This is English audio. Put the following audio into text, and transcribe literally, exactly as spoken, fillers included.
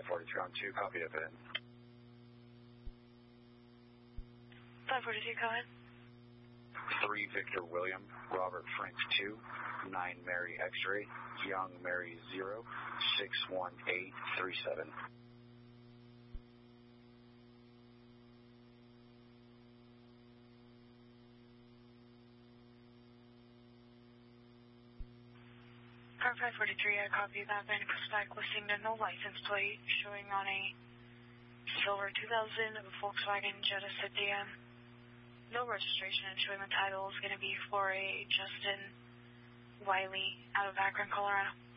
forty-two on two, copy up in. five forty-two, go ahead. three Victor William, Robert Frank two, nine Mary X-ray, Young Mary zero, six one eight three seven. Car five forty-three, I copy that. Van back listing to no license plate, showing on a silver two thousand Volkswagen Jetta sedan. No registration, and showing the title is going to be for a Justin Wiley out of Akron, Colorado.